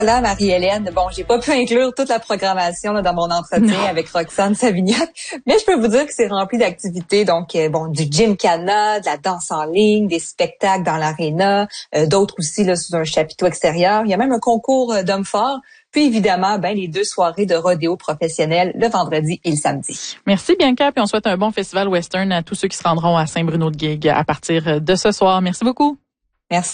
Voilà, Marie-Hélène. Bon, j'ai pas pu inclure toute la programmation là, dans mon entretien avec Roxane Savignac, mais je peux vous dire que c'est rempli d'activités. Donc, du gymkhana, de la danse en ligne, des spectacles dans l'aréna, d'autres aussi là sous un chapiteau extérieur. Il y a même un concours d'hommes forts. Puis évidemment, les 2 soirées de rodéo professionnel le vendredi et le samedi. Merci Bianca, puis on souhaite un bon festival western à tous ceux qui se rendront à Saint-Bruno-de-Guigue à partir de ce soir. Merci beaucoup. Merci.